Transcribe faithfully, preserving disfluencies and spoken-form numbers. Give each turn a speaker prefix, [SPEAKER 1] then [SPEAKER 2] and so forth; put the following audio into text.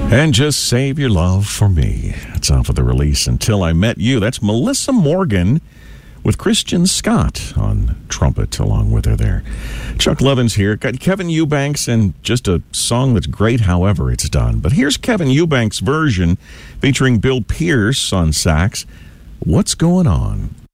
[SPEAKER 1] And Just Save Your Love for Me. It's off of the release Until I Met You. That's Melissa Morgan with Christian Scott on trumpet along with her there. Chuck Levin's here. Got Kevin Eubanks and just a song that's great however it's done. But here's Kevin Eubanks' version featuring Bill Pierce on sax. What's Going On?